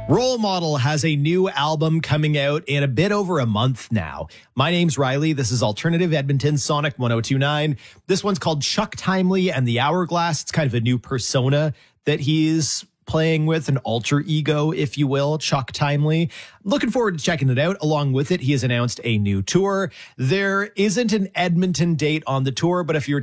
Role Model has a new album coming out in a bit over a month now. My name's Riley. This is Alternative Edmonton Sonic 1029. This one's called Chuck Timely and the Hourglass. It's kind of a new persona that he's playing with, an alter ego, if you will, Chuck Timely. Looking forward to checking it out. Along with it, he has announced a new tour. There isn't an Edmonton date on the tour, but if you're